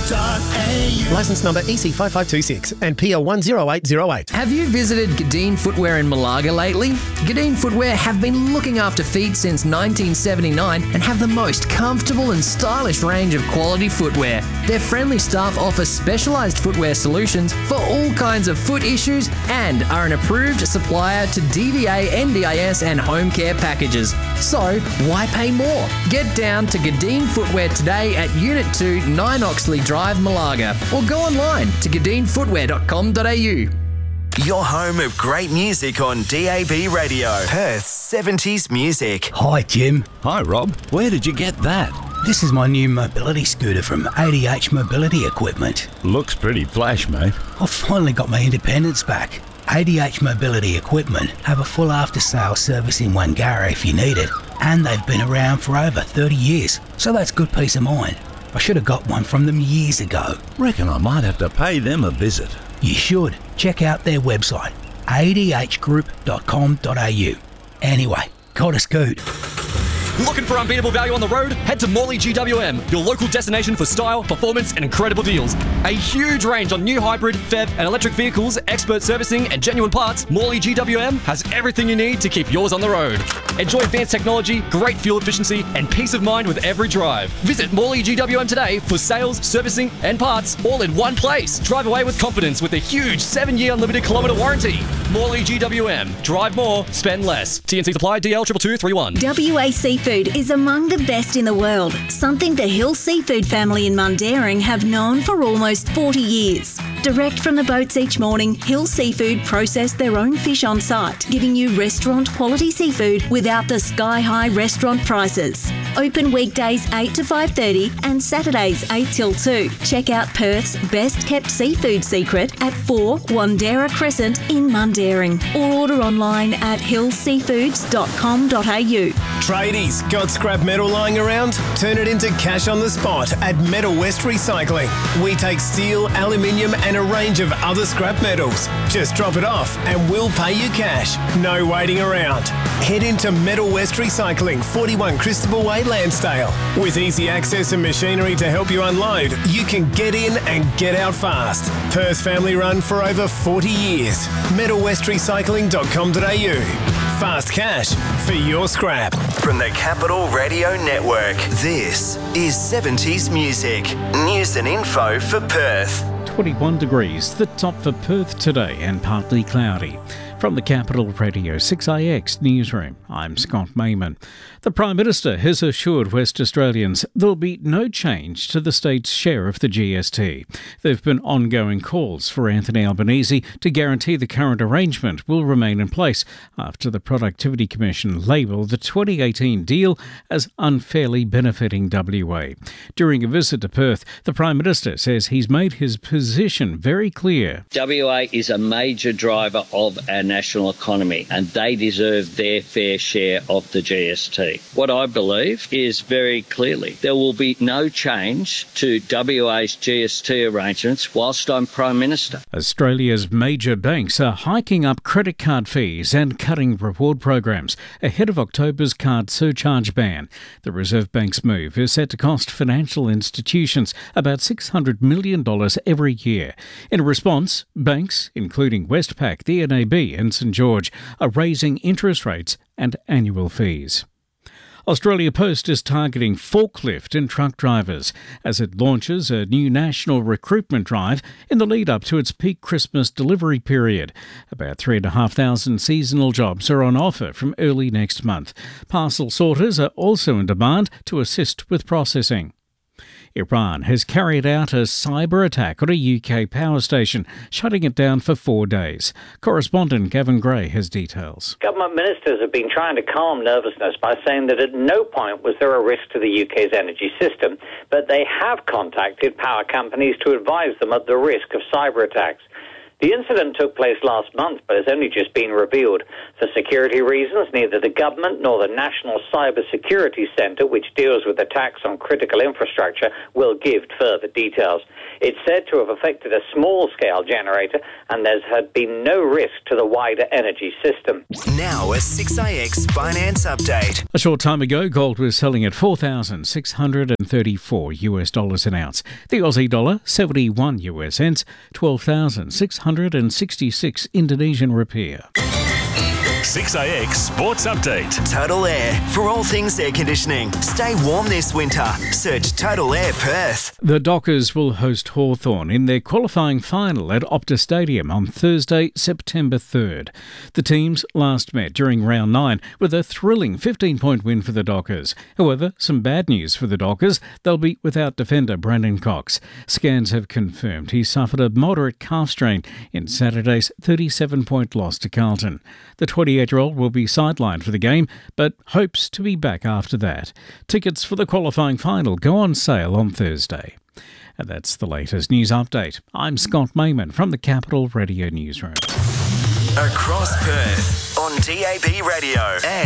Licence number EC5526 and PL 10808. Have you visited Gadeen Footwear in Malaga lately? Gadeen Footwear have been looking after feet since 1979 and have the most comfortable and stylish range of quality footwear. Their friendly staff offer specialised footwear solutions for all kinds of foot issues and are an approved supplier to DVA, NDIS and home care packages. So, why pay more? Get down to Gadeen Footwear today at Unit 2, 9 Oxley Drive, Malaga, or go online to gadeenfootwear.com.au. Your home of great music on DAB Radio. Perth's 70s music. Hi, Jim. Hi, Rob. Where did you get that? This is my new mobility scooter from ADH Mobility Equipment. Looks pretty flash, mate. I've finally got my independence back. ADH Mobility Equipment have a full after-sales service in Wangara if you need it, and they've been around for over 30 years, so that's good peace of mind. I should have got one from them years ago. Reckon I might have to pay them a visit. You should. Check out their website, adhgroup.com.au. Anyway, got a scoot. Looking for unbeatable value on the road? Head to Morley GWM, your local destination for style, performance and incredible deals. A huge range on new hybrid, PHEV and electric vehicles, expert servicing and genuine parts. Morley GWM has everything you need to keep yours on the road. Enjoy advanced technology, great fuel efficiency and peace of mind with every drive. Visit Morley GWM today for sales, servicing and parts all in one place. Drive away with confidence with a huge 7-year unlimited kilometre warranty. Morley GWM. Drive more, spend less. TNC supply DL 22231. WA Seafood is among the best in the world, something the Hill Seafood family in Mundaring have known for almost 40 years. Direct from the boats each morning, Hill Seafood process their own fish on site, giving you restaurant quality seafood without the sky-high restaurant prices. Open weekdays 8 to 5:30 and Saturdays 8 till 2. Check out Perth's best kept seafood secret at 4 Wandera Crescent in Mundaring, or order online at hillseafoods.com.au. Tradies, got scrap metal lying around? Turn it into cash on the spot at Metal West Recycling. We take steel, aluminium and a range of other scrap metals. Just drop it off and we'll pay you cash. No waiting around. Head into Metal West Recycling, 41 Christabel Way, Lansdale. With easy access and machinery to help you unload, you can get in and get out fast. Perth family run for over 40 years. metalwestrecycling.com.au. Fast cash for your scrap. From the Capital Radio Network, this is 70s music. News and info for Perth. 21 degrees, the top for Perth today and partly cloudy. From the Capital Radio 6IX newsroom, I'm Scott Mayman. The Prime Minister has assured West Australians there will be no change to the state's share of the GST. There have been ongoing calls for Anthony Albanese to guarantee the current arrangement will remain in place after the Productivity Commission labelled the 2018 deal as unfairly benefiting WA. During a visit to Perth, the Prime Minister says he's made his position very clear. WA is a major driver of our national economy and they deserve their fair share of the GST. What I believe is very clearly there will be no change to WA's GST arrangements whilst I'm Prime Minister. Australia's major banks are hiking up credit card fees and cutting reward programs ahead of October's card surcharge ban. The Reserve Bank's move is set to cost financial institutions about $600 million every year. In response, banks, including Westpac, the NAB and St George, are raising interest rates and annual fees. Australia Post is targeting forklift and truck drivers as it launches a new national recruitment drive in the lead-up to its peak Christmas delivery period. About 3,500 seasonal jobs are on offer from early next month. Parcel sorters are also in demand to assist with processing. Iran has carried out a cyber attack on a UK power station, shutting it down for 4 days. Correspondent Gavin Gray has details. Government ministers have been trying to calm nervousness by saying that at no point was there a risk to the UK's energy system, but they have contacted power companies to advise them of the risk of cyber attacks. The incident took place last month, but has only just been revealed. For security reasons, neither the government nor the National Cyber Security Centre, which deals with attacks on critical infrastructure, will give further details. It's said to have affected a small-scale generator, and there's had been no risk to the wider energy system. Now a 6IX finance update. A short time ago, gold was selling at $4,600 $134 US an ounce. The Aussie dollar 71 US cents, 12,666 Indonesian rupiah. 6AX Sports Update. Total Air. For all things air conditioning, stay warm this winter. Search Total Air Perth. The Dockers will host Hawthorn in their qualifying final at Optus Stadium on Thursday, September 3rd. The teams last met during round 9 with a thrilling 15-point win for the Dockers. However, some bad news for the Dockers. They'll be without defender Brandon Cox. Scans have confirmed he suffered a moderate calf strain in Saturday's 37-point loss to Carlton. The 28-year-old will be sidelined for the game, but hopes to be back after that. Tickets for the qualifying final go on sale on Thursday. And that's the latest news update. I'm Scott Mayman from the Capital Radio Newsroom. Across Perth on DAB Radio and